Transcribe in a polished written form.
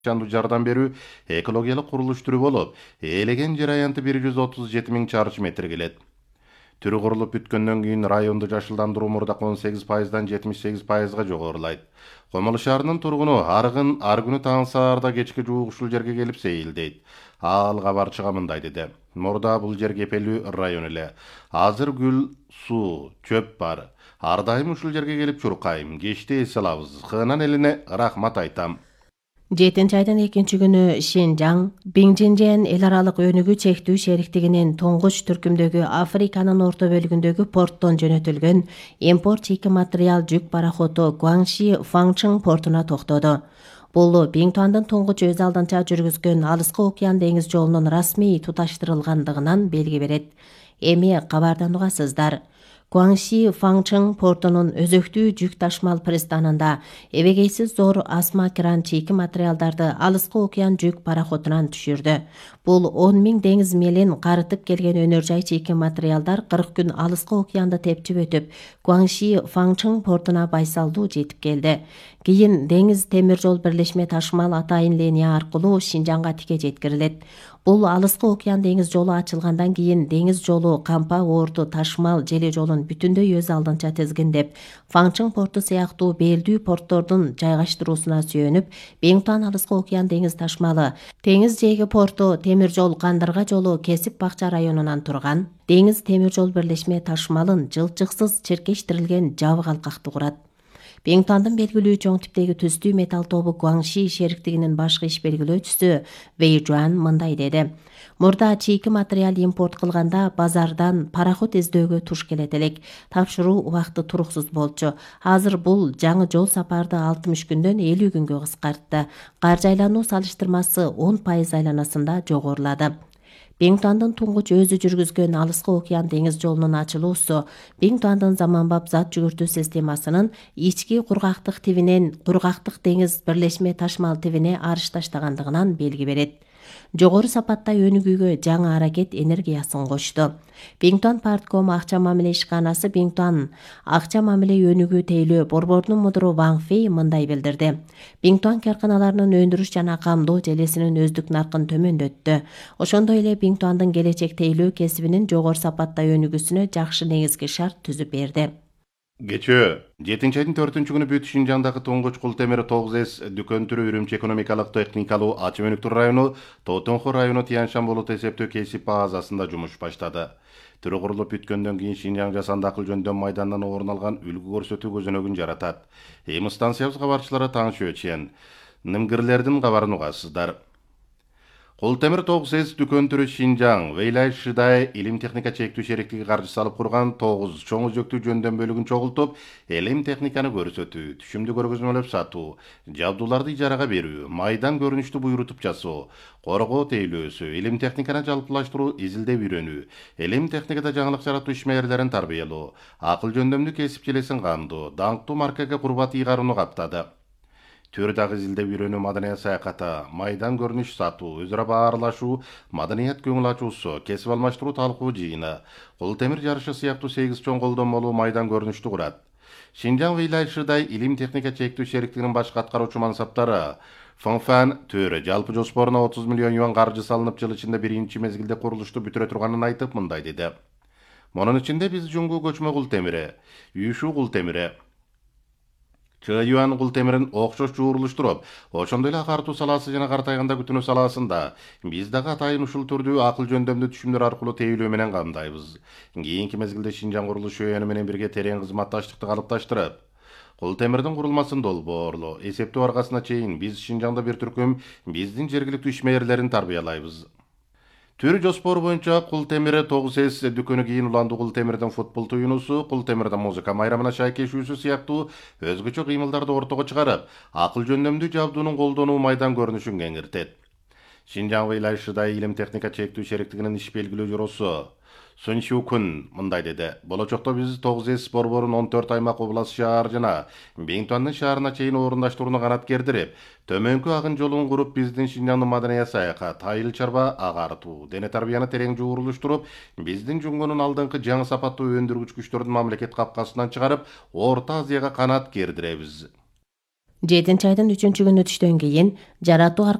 жандуу жардам берүү экологиялык курулуш түрү болуп, ээлеген жер аянты 137 миң чарчы метр келет. Түрү курулуп бүткөндөн кийин районду жашылдандыруу мурдак 18%дан 78%га жогорулайт. Комолу шаарынын тургуну аргын ар күнү таң саарда кечке жуук ушул жерге келип сейилдейт. Ал кабарчыга мындай деди: Мурда бул жер кепелүү район эле. Азыр гүл, суу, чөп бар. Ар дайым ушул жерге келип чуркайм. Кечти эс алабыз. Хынан элине рахмат айтам. 7 айдын 2-күнү Шинжаң, Биңжинжен эл аралык өнүгүү чектүү шериктигинин туңгуч түркүмдөгү Африканын орто бөлүгүндөгү порттон жөнөтүлгөн импорт чийки материал жүк пароходу Гуаңши Фаңчың портуна токтоду. Бул Биңтуандын туңгуч өз алдынча жүргүзгөн Алыскы океан деңиз жолунун расмий туташтырылгандыгынан белги берет. Эми кабардан угасыздар. Гуаңши Фаңчың портунун өзөктүү жүк ташмал пристанында эбегейсиз зор асма кран чийки материалдарды Алыскы океан жүк пароходунан түшүрдү. Бул 10 миң деңиз милин карытып келген өнөр жай чийки материалдар 40 күн Алыскы океанды тепчип өтүп, Гуаңши Фаңчың портуна байсалдуу жетип келди. Кийин деңиз темир жол бирлешме ташмал атайын линия аркылуу Шинжаңга тике жеткирилет. Бул Алыскы океан деңиз жолу ачылгандан кийин деңиз жолу Кампа Оорту ташмал желе жолун бүтүндөй өз алдынча тизгиндеп, Фаңчың порту сыяктуу белдүү порттордун жайгаштыруусуна сүйөнүп, Биңтуан Алыскы океан деңиз ташмалы, Теңиз жээги порту темир жол Кандырга жолу Кесип Бакча районунан турган деңиз темир жол бирлешме ташмалын жылчыксыз чиркештирилген жабык алкакты курат. Биңтуандын белгилүү чоң типтеги түстүү металл тобу Гуаңши шериктигинин башкы иш белгилөөчүсү Вэй Жуан мындай деди: Мурда чийки материал импорт кылганда базардан пароход издөөгө туш келет элек. Тапшыруу убакыты туруксуз болчу. Азыр бул жаңы жол сапарды 60 күндөн 50 күнгө кыскартты. Каржы айлануу салыштырмасы 10% айланасында жогорулады. Биңтуандын туңгуч өзү жүргүзгөн Алыскы океан деңиз жолунун ачылуусу Биңтуандын заманбап зат жүгүртүү системасынын ички кургактык тибинен кургактык деңиз бирлешме ташмал тибине арыш таштагандыгынан белги берет. Жогору сапаттай өнүгүүгө жаңы аракет энергиясын кошту. Биңтуан Партком акча мамиле ишканасы Биңтуан акча мамиле өнүгүү тейлөө борборунун мудуру Ван Фей мындай билдирди: Биңтуан карканаларынын өндүрүш жана камдоо желесинин өздүк наркын төмөндөттү. Ошондой эле Биңтуандын келечек тейлөө кесибинин жогору сапаттай өнүгүүсүнө жакшы негизги шарт түзүп берди. Кечээ 7-айдын 4-күнү бүт Шинжаңдагы туңгуч кул темир 9С дүкөн түрү Үрүмчи экономикалык техникалуу ачып өнүктүрүү району Тотонхо району Тяньшан болот эсептөө кесип базасында жумуш баштады. Түрү курулуп бүткөндөн кийин Шинжаң жасанды акыл жөндөм майданынан орун алган үлгү көрсөтүү көзөнөгүн жаратат. Эми станциябыз кабарчылары таныш өчен нимгирлердин кабарын угасыздар. Кул темир 9С дүкөн түрү Шинжаң Вейлай Шидай илим техника чектүү шериктиги каржы салып курган 9 чоң өзөктүү жөндөм бөлүгүн чогултуп, илим техниканы көрсөтүү, түшүмдү көргөзмөлөп сатуу, жабдууларды ижарага берүү, майдан көрүнүштү буйрутуп жасоо, коргоо тейлөөсү, илим техниканы жалпылаштыруу, изилдеп үйрөнүү, илим техникада жаңылык жаратуу ишмерлерин тарбиялоо, акыл жөндөмдүү кесип желесин камдоо, даңктуу маркага курбат ыйгарууну каптады. Төр дагы изилдеп үйрөнүү, маданият саяката, майдан көрүнүш сатуу, өзара баарлашуу, маданият көңүл ачуусу, кесип алмаштыруу талкуу жыйыны, кул темир жарышы сыяктуу 8 чоң колдонмолуу майдан көрүнүштү курат. Шинжаң Вейлай Шидай илим техника чектүү шериктигинин башкы аткаруучу мансаптары Фыңфан Төрө жалпы жоспоруна 30 миллион юан каржы салынып, жыл ичинде биринчи мезгилде курулушту бүтүрө турганын айтып мындай деди: Мунун ичинде биз Жуңгу көчмө кул темири, Үйшүү кул темири, Чыюан кул темирин окшош жуурулуштуруп, ошондой эле агартуу салаасы жана картайганда күтүнүү салаасында биз дагы атайын ушул түрдүү акыл жөндөмдүү түшүмдөр аркылуу тейлөө менен камдайбыз. Кийинки мезгилде Шинжаң курулуш өөнү менен бирге терең кызматташтыкты калыпташтырып, кул темирдин курулмасын долбоорлоо, эсептөө аргасына чейин биз Шинжаңда бир түркүм биздин жергиликтүү ишмерлерин тарбиялайбыз. Түрү жоспору боюнча кул темири 9С дүкөнү кийин уландуу кул темирдин футбол туюнусу, кул темирдин музыка майрамына шайкешүүсү сыяктуу өзгөчө кыймылдарды ортого чыгарып, акыл жөндөмдүү жабдуунун колдонуу майдан көрүнүшүн кеңиртет. Шинжаң Вейлай Шидай илим техника чектүү шериктигинин иш белгилүү жоросу Сун Шукун мындай деди: Болочокто биз 9С борборун 14 аймак, област, шаар жана Биңтуандын шаарына чейин орундаштырууну канаткердирип, төмөнкү агын жолун куруп, биздин Шинжаңдын маданият саякат, айыл чарба агартуу, дене тарбияны терең жуурулуштуруп, биздин Жуңгунун алдыңкы жаңы сапаттуу өндүргүч күчтөрдүн мамлекет капкасынан чыгарып, Орто Азияга канат кердиребиз. 7 айдын 3 күнү түштөн кийин жаратуу